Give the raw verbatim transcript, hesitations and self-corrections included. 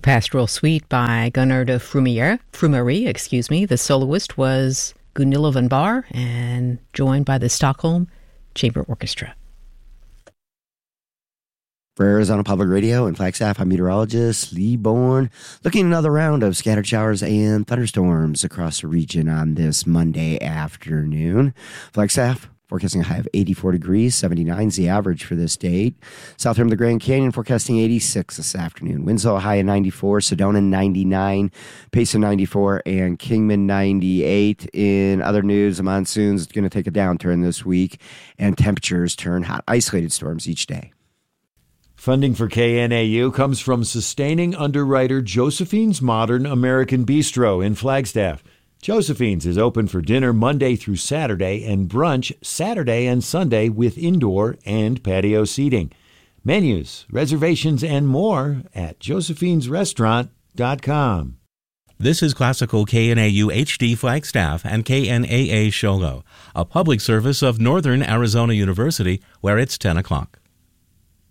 Pastoral Suite by Gunnar de Frumiere, Frumerie, excuse me. The soloist was Gunilla van Baar and joined by the Stockholm Chamber Orchestra. For Arizona Public Radio and Flagstaff, I'm meteorologist Lee Bourne, looking at another round of scattered showers and thunderstorms across the region on this Monday afternoon. Flagstaff, forecasting a high of eighty-four degrees, seventy-nine is the average for this date. South rim of the Grand Canyon, forecasting eighty-six this afternoon. Winslow, high of ninety-four, Sedona, ninety-nine, Payson, ninety-four, and Kingman, ninety-eight. In other news, the monsoon's going to take a downturn this week, and temperatures turn hot. Isolated storms each day. Funding for K N A U comes from sustaining underwriter Josephine's Modern American Bistro in Flagstaff. Josephine's is open for dinner Monday through Saturday and brunch Saturday and Sunday with indoor and patio seating. Menus, reservations, and more at josephine's restaurant dot com. This is Classical K N A U H D Flagstaff and K N A A Shogo, a public service of Northern Arizona University, where it's ten o'clock.